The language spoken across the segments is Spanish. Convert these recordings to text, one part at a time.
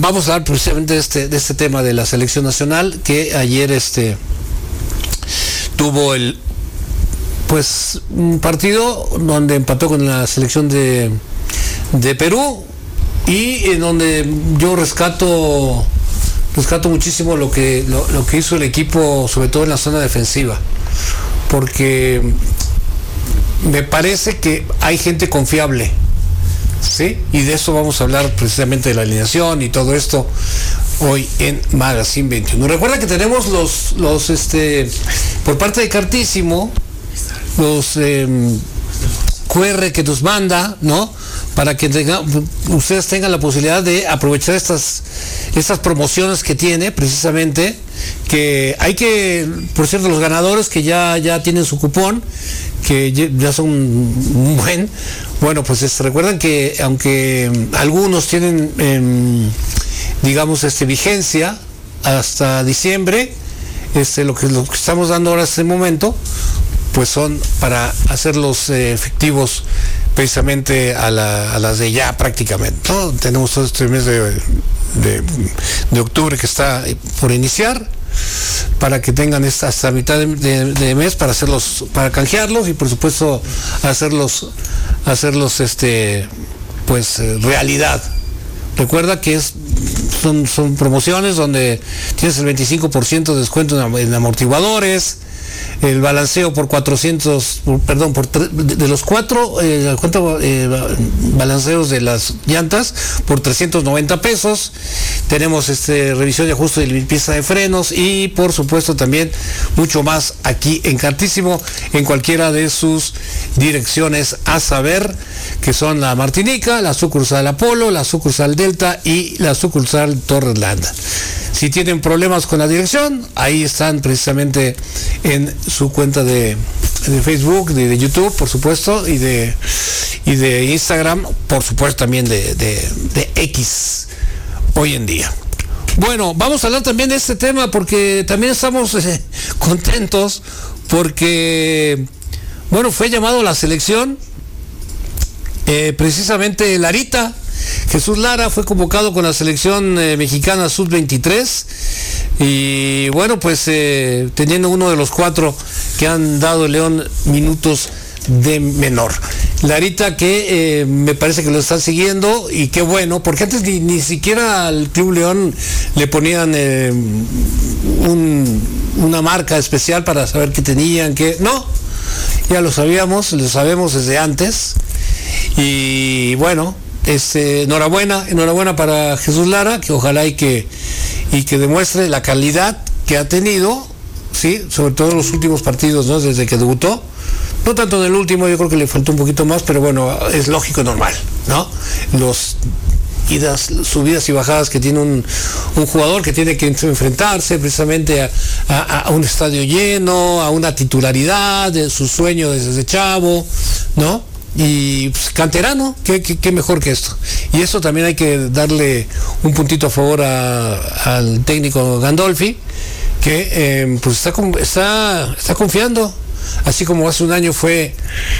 vamos a hablar precisamente de este tema de la selección nacional, que ayer tuvo un partido donde empató con la selección de Perú, y en donde yo rescato muchísimo lo que hizo el equipo, sobre todo en la zona defensiva, porque me parece que hay gente confiable, ¿sí? Y de eso vamos a hablar precisamente, de la alineación y todo esto hoy en Magazine 21. Recuerda que tenemos los por parte de Cartísimo, los QR que nos manda, ¿no? Para que ustedes tengan la posibilidad de aprovechar estas promociones que tiene, precisamente, que hay que, por cierto, los ganadores que ya tienen su cupón, que ya son un buen, bueno, pues recuerdan que aunque algunos tienen, vigencia hasta diciembre, lo que estamos dando ahora en este momento, pues son para hacerlos efectivos precisamente a las de ya prácticamente, ¿no? Tenemos todo este mes de octubre que está por iniciar, para que tengan hasta mitad de mes para canjearlos y por supuesto hacerlos realidad. Recuerda que son promociones donde tienes el 25% de descuento en amortiguadores, el balanceo por 400, de los 4 balanceos de las llantas por 390 pesos. Tenemos revisión de ajuste de limpieza de frenos y por supuesto también mucho más aquí en Cartísimo, en cualquiera de sus direcciones, a saber que son la Martinica, la sucursal Apolo, la sucursal Delta y la sucursal Torres Landa. Si tienen problemas con la dirección, ahí están precisamente en su cuenta de Facebook, de YouTube, por supuesto, y de Instagram, por supuesto también de X hoy en día. Bueno, vamos a hablar también de este tema porque también estamos contentos porque, bueno, fue llamado a la selección precisamente Larita. Jesús Lara fue convocado con la selección mexicana sub-23 y bueno, pues teniendo uno de los 4 que han dado León minutos de menor. Larita, que me parece que lo están siguiendo y qué bueno, porque antes ni siquiera al Club León le ponían una marca especial para saber qué tenían, no, ya lo sabemos desde antes. Y bueno, enhorabuena para Jesús Lara, que ojalá y que demuestre la calidad que ha tenido, sí, sobre todo en los últimos partidos, ¿no? Desde que debutó. No tanto en el último, yo creo que le faltó un poquito más, pero bueno, es lógico, normal, ¿no? Subidas y bajadas que tiene un jugador que tiene que enfrentarse precisamente a un estadio lleno, a una titularidad, de su sueño desde chavo, ¿no? Y pues, canterano, ¿qué mejor que esto? Y eso también hay que darle un puntito a favor al técnico Gandolfi, que pues está confiando, así como hace un año fue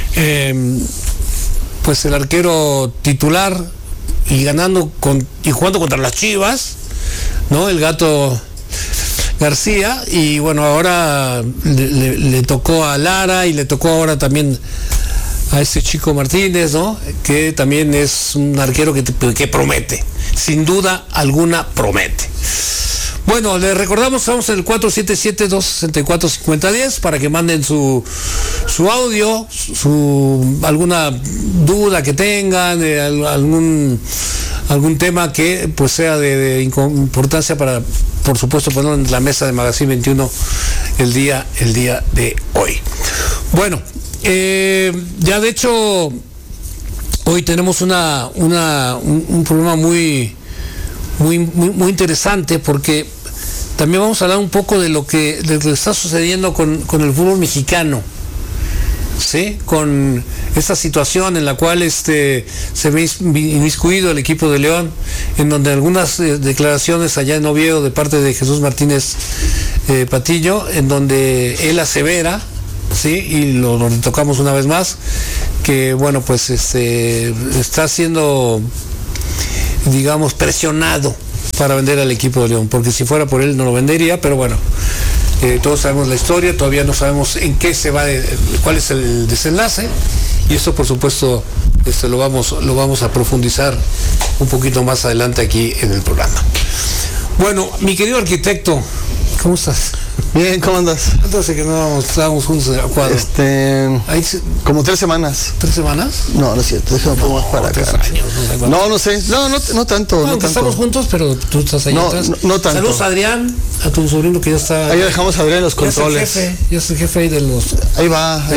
pues el arquero titular y jugando contra las Chivas, ¿no? El Gato García, y bueno, ahora le tocó a Lara y le tocó ahora también a este chico Martínez, ¿no? Que también es un arquero que promete, sin duda alguna promete. Bueno, les recordamos, estamos en el 477-264-5010 para que manden su audio, alguna duda que tengan, algún tema que pues sea de importancia para, por supuesto, ponerlo en la mesa de Magazine 21 el día de hoy. Bueno, ya de hecho hoy tenemos un programa muy interesante, porque también vamos a hablar un poco de lo que está sucediendo con el fútbol mexicano, ¿sí? Con esta situación en la cual se ve inmiscuido el equipo de León, en donde algunas declaraciones allá en Oviedo de parte de Jesús Martínez Patillo, en donde él asevera, sí, y lo tocamos una vez más, que bueno, pues está siendo, digamos, presionado para vender al equipo de León, porque si fuera por él no lo vendería, pero bueno, todos sabemos la historia, todavía no sabemos en qué se va, cuál es el desenlace, y esto por supuesto lo vamos a profundizar un poquito más adelante aquí en el programa. Bueno, mi querido arquitecto, ¿cómo estás? Bien, ¿cómo andas? Entonces que no estábamos juntos en el cuadro. Como 3 semanas. ¿3 semanas? No, no es cierto, déjame poner más para acá. 3 años. No sé, no tanto. No, no tanto. Estamos juntos, pero tú estás ahí atrás. No tanto. Saludos a Adrián, a tu sobrino que ya está. Ahí dejamos a Adrián en los controles. Ya es el jefe ahí de los. Ahí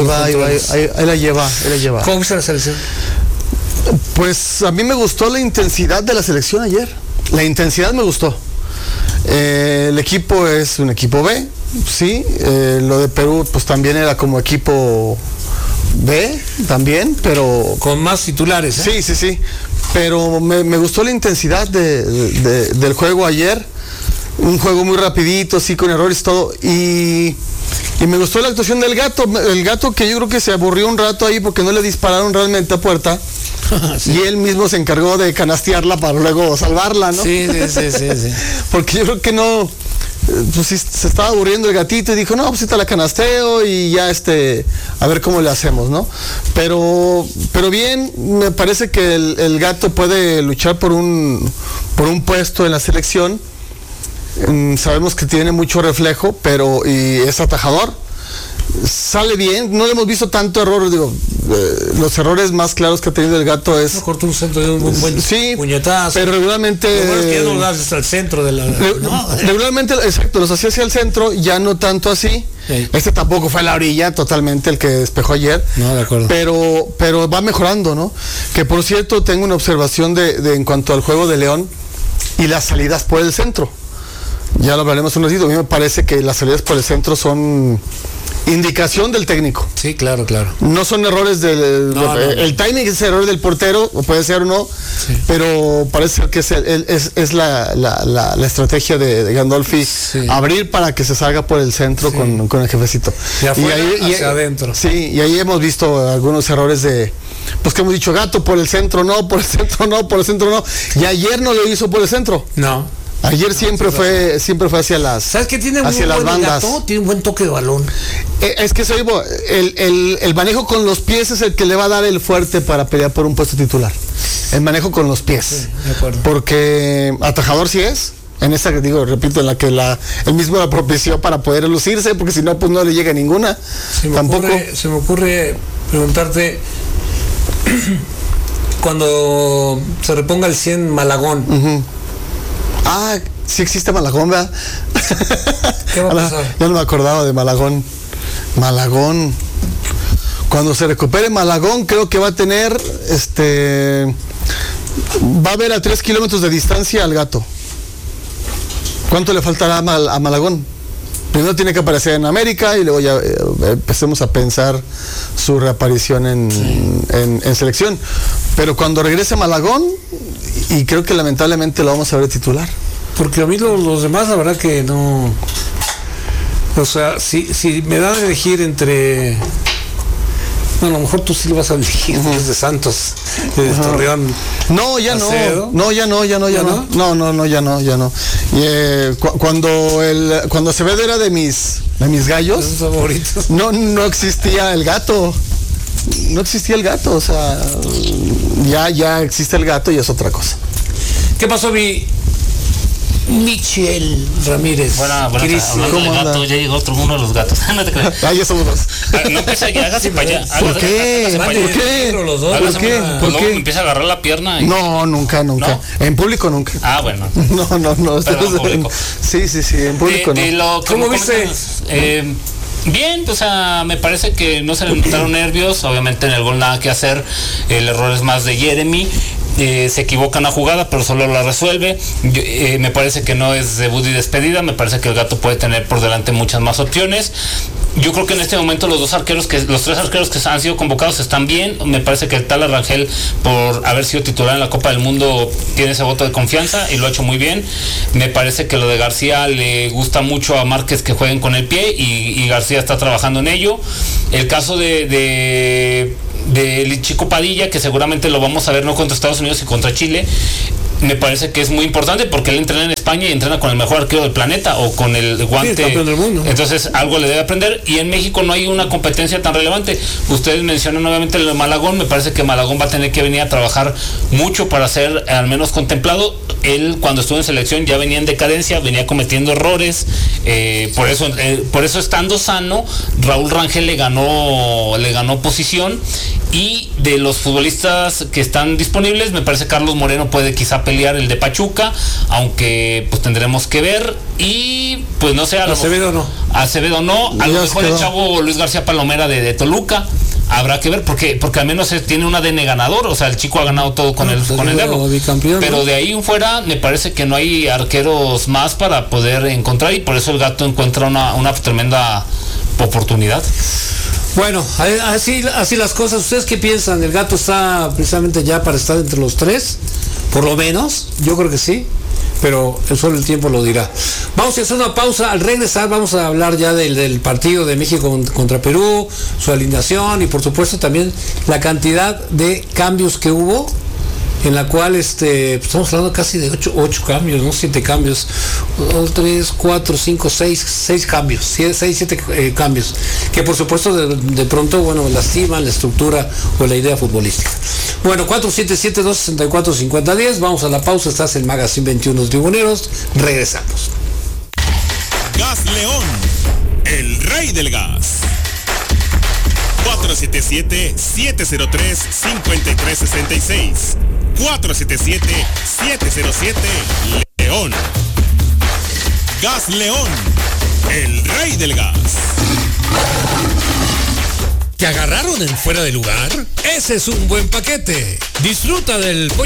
la lleva. ¿Cómo viste la selección? Pues a mí me gustó la intensidad de la selección ayer. La intensidad me gustó. El equipo es un equipo B, sí. Lo de Perú pues también era como equipo B también, pero con más titulares. Sí. Pero me gustó la intensidad del juego ayer. Un juego muy rapidito, sí, con errores todo. Y me gustó la actuación del Gato. El Gato, que yo creo que se aburrió un rato ahí porque no le dispararon realmente a puerta. Sí. Y él mismo se encargó de canastearla para luego salvarla, ¿no? Sí. Porque yo creo que no, pues sí, se estaba aburriendo el Gatito y dijo, no, pues te la canasteo y ya a ver cómo le hacemos, ¿no? Pero bien, me parece que el Gato puede luchar por un puesto en la selección. Sabemos que tiene mucho reflejo, y es atajador. Sale bien, no le hemos visto tanto error, los errores más claros que ha tenido el Gato es... Cortó un centro de un buen puñetazo. Pero regularmente... Lo bueno es que no lo das hasta el centro de la... Regularmente, exacto, los hacía hacia el centro, ya no tanto así. Sí. Tampoco fue a la orilla totalmente el que despejó ayer. No, de acuerdo. Pero va mejorando, ¿no? Que por cierto, tengo una observación de en cuanto al juego de León y las salidas por el centro. Ya lo hablaremos un ratito. A mí me parece que las salidas por el centro son indicación del técnico. Sí, claro. No son errores el timing es error del portero, o puede ser o no, sí. Pero parece que es la estrategia de Gandolfi, sí. Abrir para que se salga por el centro, sí. con el jefecito. Y afuera, hacia adentro. Sí, y ahí hemos visto algunos errores pues que hemos dicho, Gato por el centro no, por el centro no, y ayer no lo hizo por el centro. No. Ayer siempre fue hacia las... ¿Sabes qué tiene hacia las bandas? Gato? Tiene un buen toque de balón. Es que el manejo con los pies es el que le va a dar el fuerte para pelear por un puesto titular. El manejo con los pies. Sí, de acuerdo. Porque atajador sí es. En esa, repito, en la que él mismo la propició para poder lucirse, porque si no, pues no le llega ninguna. Se me ocurre preguntarte... cuando se reponga el 100 Malagón. Uh-huh. Sí existe Malagón, ¿verdad? ¿Qué va a pasar? Ya no me acordaba de Malagón. Cuando se recupere Malagón, creo que va a tener, va a ver a 3 kilómetros de distancia al Gato. ¿Cuánto le faltará a Malagón? Primero tiene que aparecer en América y luego ya empecemos a pensar su reaparición en selección. Pero cuando regrese Malagón, y creo que lamentablemente lo vamos a ver titular. Porque a mí los demás, la verdad que no... O sea, si me dan a elegir entre... Bueno, a lo mejor tú sí lo vas a elegir, uh-huh. Desde Santos, desde Torreón. No, ya Acedo. No. Ya no. No. Y, cuando Acevedo era de mis gallos, favoritos. No existía el Gato. No existía el Gato, o sea, ya existe el Gato y es otra cosa. ¿Qué pasó, Michel Ramírez? Buena ¿cómo anda? Gato, ya llegó uno de los gatos. No te creas. Ya somos dos. No empieza ya, hágase para allá. ¿Por qué? ¿Por qué? Me empieza a agarrar la pierna. No, nunca. ¿No? En público nunca. Bueno. No. Pero en público. Sí, en público no. ¿Cómo viste? Bien, o sea, me parece que no se le notaron nervios. Obviamente en el gol nada que hacer. El error es más de Jeremy. Se equivoca en la jugada, pero solo la resuelve. Me parece que no es debut y despedida. Me parece que el Gato puede tener por delante muchas más opciones. Yo creo que en este momento los 3 arqueros que han sido convocados están bien. Me parece que el Tala Rangel, por haber sido titular en la Copa del Mundo, tiene ese voto de confianza y lo ha hecho muy bien. Me parece que lo de García le gusta mucho a Márquez que jueguen con el pie y García está trabajando en ello. El caso del Chico Padilla, que seguramente lo vamos a ver no contra Estados Unidos y contra Chile, me parece que es muy importante porque él entrena en España y entrena con el mejor arquero del planeta o con el guante. Sí, campeón del mundo. Entonces algo le debe aprender, y en México no hay una competencia tan relevante. Ustedes mencionan obviamente el de Malagón. Me parece que Malagón va a tener que venir a trabajar mucho para ser al menos contemplado. Él cuando estuvo en selección ya venía en decadencia, venía cometiendo errores, por eso estando sano Raúl Rangel le ganó posición. Y de los futbolistas que están disponibles, me parece Carlos Moreno puede quizá pelear el de Pachuca, aunque pues tendremos que ver. Y pues no sé, Acevedo no, a lo mejor el chavo Luis García Palomera de Toluca. Habrá que ver, porque al menos tiene un ADN ganador, o sea, el chico ha ganado todo con el Diablo. Pero de ahí en fuera me parece que no hay arqueros más para poder encontrar, y por eso el Gato encuentra una tremenda oportunidad. Bueno, así las cosas. ¿Ustedes qué piensan? ¿El Gato está precisamente ya para estar entre los 3? Por lo menos, yo creo que sí, pero solo el tiempo lo dirá. Vamos a hacer una pausa. Al regresar vamos a hablar ya del partido de México contra Perú, su alineación y por supuesto también la cantidad de cambios que hubo, en la cual estamos hablando casi de 8 cambios, ¿no? 7 cambios, 3, 4, 5, 6 cambios, 7 cambios, que por supuesto de pronto, bueno, lastiman la estructura o la idea futbolística. Bueno, 477-264-5010, vamos a la pausa. Estás en Magazine 21 Tribuneros, regresamos. Gas León, el rey del gas. 477-703-5366. 477-707 León. Gas León, el rey del gas. ¿Te agarraron en fuera de lugar? Ese es un buen paquete. Disfruta del pollo